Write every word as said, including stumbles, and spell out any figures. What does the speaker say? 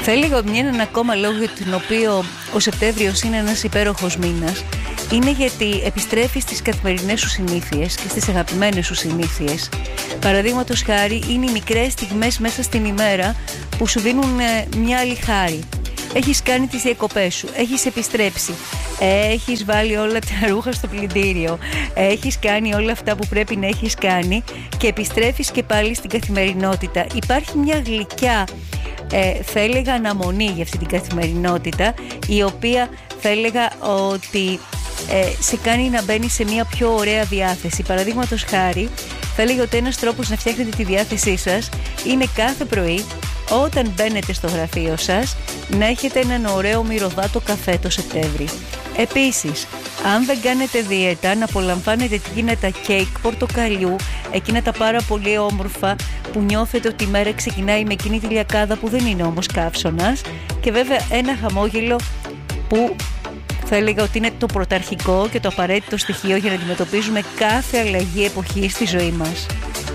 Θα έλεγα ότι έναν ακόμα λόγο για τον οποίο ο Σεπτέμβριος είναι ένας υπέροχος μήνας είναι γιατί επιστρέφει στις καθημερινές σου συνήθειες και στις αγαπημένες σου συνήθειες. Παραδείγματος χάρη, είναι οι μικρές στιγμές μέσα στην ημέρα που σου δίνουν ε, μια άλλη χάρη. Έχεις κάνει τις διακοπές σου, έχεις επιστρέψει, έχεις βάλει όλα τα ρούχα στο πλυντήριο, έχεις κάνει όλα αυτά που πρέπει να έχεις κάνει και επιστρέφεις και πάλι στην καθημερινότητα. Υπάρχει μια γλυκιά, ε, θα έλεγα, αναμονή για αυτή την καθημερινότητα, η οποία θα έλεγα ότι ε, σε κάνει να μπαίνει σε μια πιο ωραία διάθεση. Παραδείγματος χάρη, θα έλεγα ότι ένας τρόπος να φτιάχνετε τη διάθεσή σας είναι κάθε πρωί, όταν μπαίνετε στο γραφείο σας, να έχετε έναν ωραίο μυρωδάτο καφέ το Σεπτέμβρη. Επίσης, αν δεν κάνετε δίαιτα, να απολαμβάνετε εκείνα τα κέικ πορτοκαλιού, εκείνα τα πάρα πολύ όμορφα που νιώθετε ότι η μέρα ξεκινάει με εκείνη τη λιακάδα που δεν είναι όμως καύσωνας, και βέβαια ένα χαμόγελο που θα έλεγα ότι είναι το πρωταρχικό και το απαραίτητο στοιχείο για να αντιμετωπίζουμε κάθε αλλαγή εποχή στη ζωή μας.